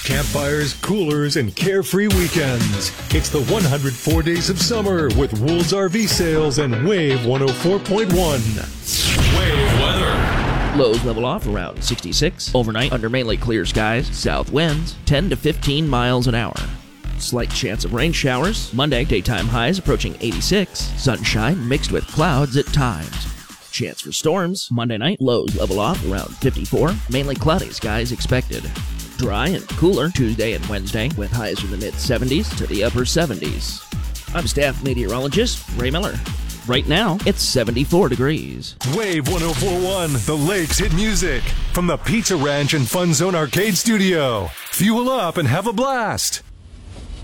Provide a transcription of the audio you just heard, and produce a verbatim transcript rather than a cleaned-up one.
Campfires, coolers, and carefree weekends. It's the one hundred four days of summer with Wool's R V Sales and Wave one oh four point one. Wave weather. Lows level off around sixty-six. Overnight, under mainly clear skies. South winds, ten to fifteen miles an hour. Slight chance of rain showers. Monday, daytime highs approaching eighty-six. Sunshine mixed with clouds at times. Chance for storms. Monday night, lows level off around fifty-four. Mainly cloudy skies expected. Dry and cooler Tuesday and Wednesday with highs from the mid-seventies to the upper seventies. I'm staff meteorologist Ray Miller. Right now, it's seventy-four degrees. Wave one oh four point one, the Lakes hit music. From the Pizza Ranch and Fun Zone Arcade Studio. Fuel up and have a blast.